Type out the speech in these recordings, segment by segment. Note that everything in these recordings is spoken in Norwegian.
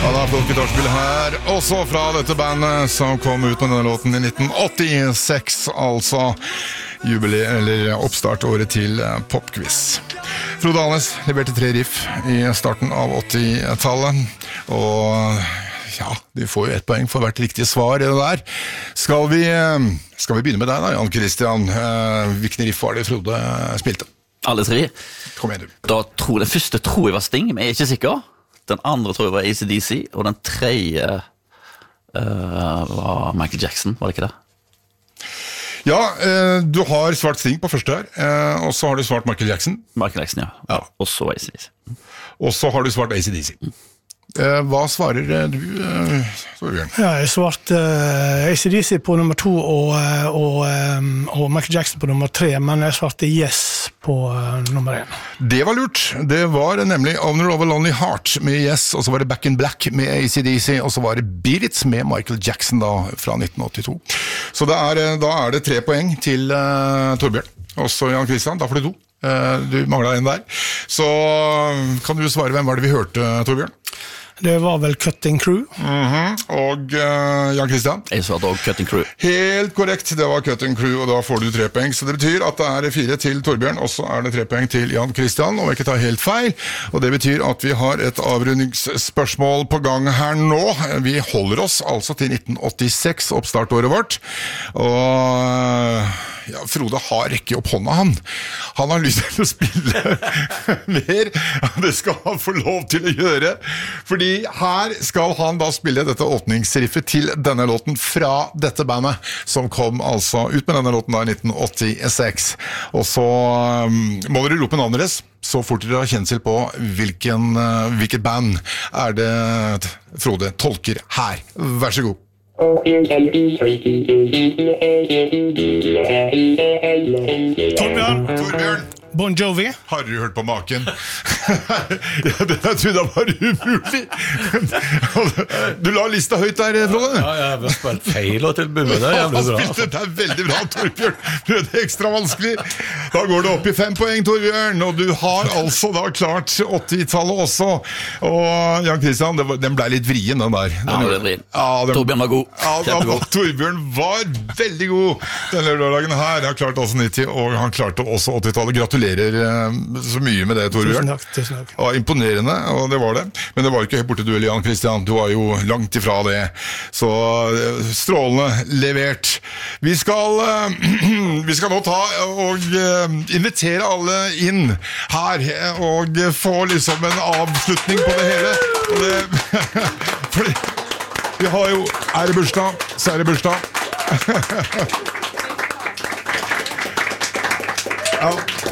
Ja, da flott gitarspill her, også fra dette bandet som kom ut med denne låten i 1986, altså eller oppstartåret til Popquiz. Frode Alnes leverte 3 riff i starten av 80-tallet, og ja, du får jo 1 poeng for hvert riktige svar i det der. Skal vi begynne med deg da, Jan Christian? Hvilken riff var det Frode spilte? Alle 3. Kom igjen, du. Den første tror jeg var Sting, men jeg er ikke sikker. Den andre tror jeg var AC/DC, og den 3. Var Michael Jackson, var det ikke det? Ja, du har svart Sting på første her, og så har du svart Michael Jackson. Michael Jackson, ja. Og så AC/DC. Og så har du svart AC/DC. Hva svarer du, Torbjørn? Ja, jeg svarte AC/DC på nummer 2 og Michael Jackson på nummer 3, men jeg svarte Yes på nummer 1. Det var lurt. Det var nemlig Owner of a Lonely Heart med Yes, og så var det Back in Black med AC/DC, og så var det Beat It med Michael Jackson da, fra 1982. Så da er det 3 poeng til Torbjørn. Og så Jan Christian, da får du 2. Du manglet 1 der. Så kan du svare hvem var det vi hørte, Torbjørn? Det var vel Cutting Crew. Og Jan Christian? Jeg svarte også Cutting Crew. Helt korrekt, det var Cutting Crew, og da får du 3 poeng. Så det betyr at det er 4 til Torbjørn, og så er det 3 poeng til Jan Christian, og jeg ikke tar helt feil. Og det betyr at vi har et avrundingsspørsmål på gang her nå. Vi holder oss altså til 1986, oppstartåret vårt. Og ja, Frode har rekke opp hånda han. Han har lyst til å spille mer, og det skal han få lov til å gjøre. Fordi her skal han da spille dette åpningsriffet til denne låten fra dette bandet, som kom altså ut med denne låten da i 1986. Og så må dere rope navnet deres, så fort dere har kjensel på hvilket band er det Frode tolker her. Vær så god. Torbjørn. Bon Jovi. Har du hørt på maken? Ja, det jeg trodde var umulig. Du la lista høyt der, Frode. Ja, jeg har spilt feil og tilbud. Det er jævlig bra. Det er veldig bra, Torbjørn. Det er ekstra vanskelig. Da går det opp i 5 poeng, Torbjørn. Og du har altså da klart 80-tallet også. Og Jan Christian, den ble litt vrien, den der. Ja, det ble vrien. Torbjørn var god. Ja, Torbjørn var veldig god denne lørdagen her. Han klarte også 90, og han klarte også 80-tallet. Gratulerer så mye med det, Torbjørn. Tusen takk. Ja, imponerende, og det var det. Men det var ikke helt borte duell, Jan Christian. Du var jo langt ifra det. Så strålende levert. Vi skal nå ta og invitere alle inn her, og få liksom en avslutning på det hele. Og det, fordi vi har jo, er det bursdag, så er det bursdag. Ja.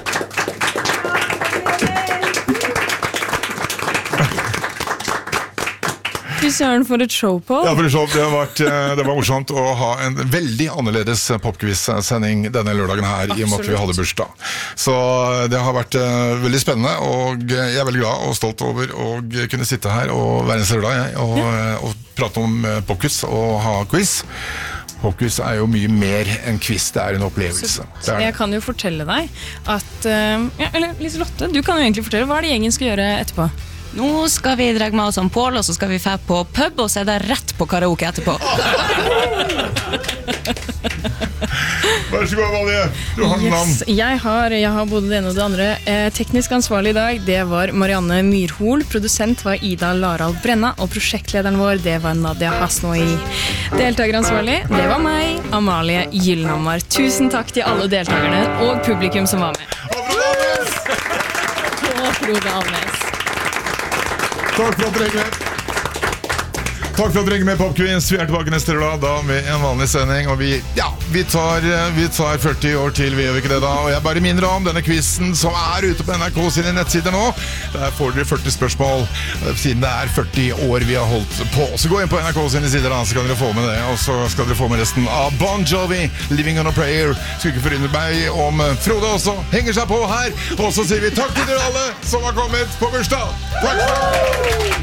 Søren for et show på. Ja, for et show. Det var morsomt å ha en veldig annerledes popquiz-sending denne lørdagen her. Absolutt. I og med at vi hadde bursdag. Så det har vært veldig spennende, og jeg er veldig glad og stolt over å kunne sitte her og være en lørdag og prate om popquiz og ha quiz. Popquiz er jo mye mer enn quiz, det er en opplevelse. Så jeg kan jo fortelle deg at eller Liselotte, du kan jo egentlig fortelle hva er det gjengen skal gjøre etterpå? Nå skal vi dra med oss om Pål, og så skal vi få på pub, og så er det rett på karaoke etterpå. Vær så god, Amalie. Du har noen navn. Jeg har både det ene og det andre. Teknisk ansvarlig i dag, det var Marianne Myrhol. Produsent var Ida Larald Brenna, og prosjektlederen vår, det var Nadia Hasnoi. Deltakeransvarlig, det var meg, Amalie Gyllenhammar. Tusen takk til alle deltakerne og publikum som var med. Og Frode Alnes. Takk for at dere er med. Takk for at dere er med Popquiz. Vi er tilbake neste lørdag da med en vanlig sending. Og vi tar 40 år til, vi gjør ikke det da. Og jeg bare minner om denne quizen som er ute på NRK sine nettsider nå. Der får dere 40 spørsmål, siden det er 40 år vi har holdt på. Så gå inn på NRK sine sider da, så kan dere få med det. Og så skal dere få med resten av Bon Jovi, Living on a Prayer. Skulle ikke forundre meg om Frode også henger seg på her. Og så sier vi takk til dere alle som har kommet på bursdag. Takk for det!